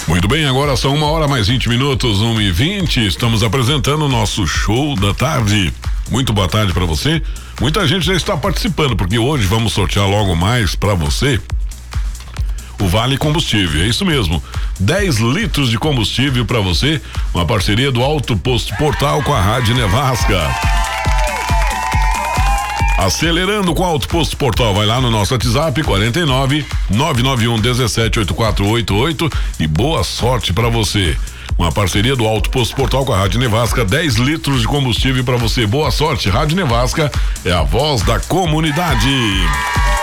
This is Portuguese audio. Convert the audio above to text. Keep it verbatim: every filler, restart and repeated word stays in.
Muito bem, agora são uma hora mais vinte minutos, uma e vinte. Estamos apresentando o nosso show da tarde. Muito boa tarde para você. Muita gente já está participando, porque hoje vamos sortear logo mais para você o Vale Combustível. É isso mesmo, dez litros de combustível para você, uma parceria do Auto Posto Portal com a Rádio Nevasca. Acelerando com o Auto Posto Portal, vai lá no nosso WhatsApp quarenta e nove, nove nove um, dezessete, oitenta e quatro oitenta e oito e boa sorte para você. Uma parceria do Auto Posto Portal com a Rádio Nevasca, dez litros de combustível para você. Boa sorte, Rádio Nevasca é a voz da comunidade.